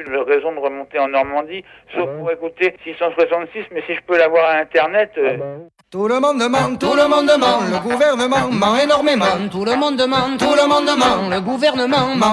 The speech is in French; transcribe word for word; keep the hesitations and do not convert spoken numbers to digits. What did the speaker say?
plus de raison de remonter en Normandie, sauf pour écouter six cent soixante-six, mais si je peux l'avoir à Internet... Euh... Tout le monde demande, tout le monde demande, le gouvernement ment énormément. Tout le monde demande, tout le monde demande, le gouvernement ment